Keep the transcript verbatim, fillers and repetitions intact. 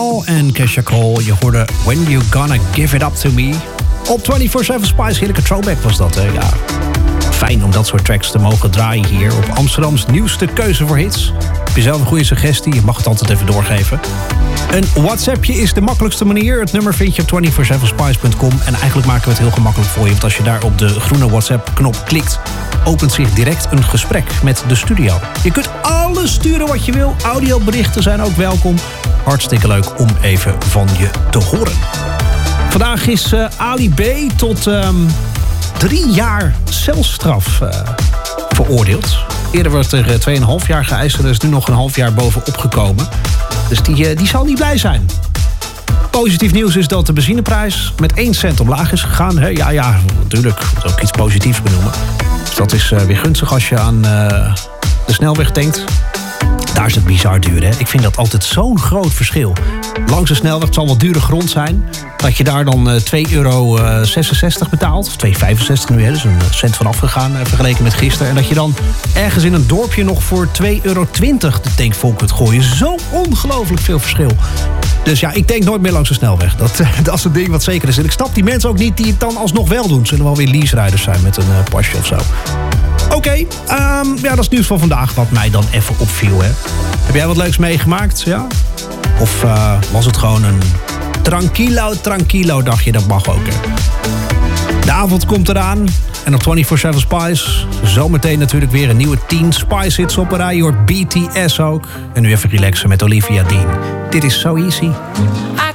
En Kesha Cole, je hoorde When You Gonna Give It Up To Me. Op vierentwintig zeven Spice, heerlijke throwback was dat, hè? Ja. Fijn om dat soort tracks te mogen draaien hier op Amsterdams nieuwste keuze voor hits. Heb je zelf een goede suggestie? Je mag het altijd even doorgeven. Een WhatsAppje is de makkelijkste manier. Het nummer vind je op vierentwintig zeven spice punt com. En eigenlijk maken we het heel gemakkelijk voor je. Want als je daar op de groene WhatsApp-knop klikt, opent zich direct een gesprek met de studio. Je kunt alles sturen wat je wil. Audioberichten zijn ook welkom. Hartstikke leuk om even van je te horen. Vandaag is uh, Ali B. tot um, drie jaar celstraf uh, veroordeeld. Eerder werd er uh, twee komma vijf jaar geëist. Er is nu nog een half jaar bovenop gekomen. Dus die, uh, die zal niet blij zijn. Positief nieuws is dat de benzineprijs met één cent omlaag is gegaan. He, ja, ja, natuurlijk. Ik moet ook iets positiefs benoemen. Dus dat is uh, weer gunstig als je aan uh, de snelweg tankt. Daar is het bizar duur, hè? Ik vind dat altijd zo'n groot verschil. Langs de snelweg, het zal wel dure grond zijn. Dat je daar dan uh, twee euro zesenzestig betaalt. Of twee euro vijfenzestig nu, hè? Dus een cent vanaf gegaan, uh, vergeleken met gisteren. En dat je dan ergens in een dorpje nog voor twee euro twintig de tank vol kunt gooien. Zo ongelooflijk veel verschil. Dus ja, ik denk nooit meer langs de snelweg. Dat, dat is het ding wat zeker is. En ik snap die mensen ook niet die het dan alsnog wel doen. Zullen wel weer lease-rijders zijn met een uh, pasje of zo. Oké, okay, um, ja, dat is het nieuws van vandaag wat mij dan even opviel. Hè. Heb jij wat leuks meegemaakt? Ja? Of uh, was het gewoon een tranquilo, tranquilo dagje? Dat mag ook, hè. De avond komt eraan. En op vierentwintig zeven Spice, zometeen natuurlijk weer een nieuwe tien Spice hits op een rij. Je hoort B T S ook. En nu even relaxen met Olivia Dean. Dit is So Easy.